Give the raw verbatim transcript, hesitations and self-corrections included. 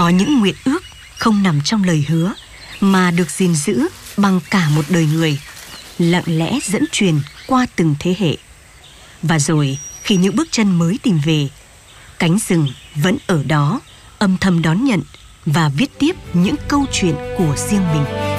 Có những nguyện ước không nằm trong lời hứa mà được gìn giữ bằng cả một đời người, lặng lẽ dẫn truyền qua từng thế hệ. Và rồi khi những bước chân mới tìm về, cánh rừng vẫn ở đó, âm thầm đón nhận và viết tiếp những câu chuyện của riêng mình.